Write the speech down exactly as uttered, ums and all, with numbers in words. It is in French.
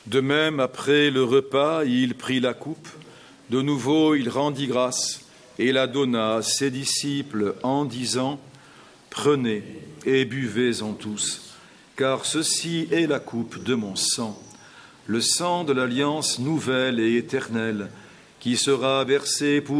De même, après le repas, il prit la coupe. De nouveau, il rendit grâce et la donna à ses disciples en disant : « Prenez et buvez-en tous, car ceci est la coupe de mon sang, le sang de l'alliance nouvelle et éternelle, qui sera versé pour